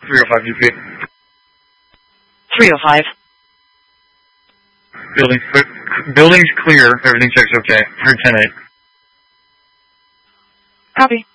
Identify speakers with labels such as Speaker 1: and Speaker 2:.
Speaker 1: 305 UP.
Speaker 2: 305.
Speaker 1: Building's clear. Everything checks okay. Heard 10-8.
Speaker 2: Copy.